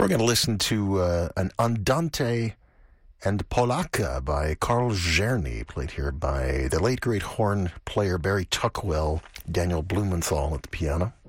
We're going to listen to an Andante and Polaka by Karl Czerny, played here by the late great horn player Barry Tuckwell, Daniel Blumenthal at the piano.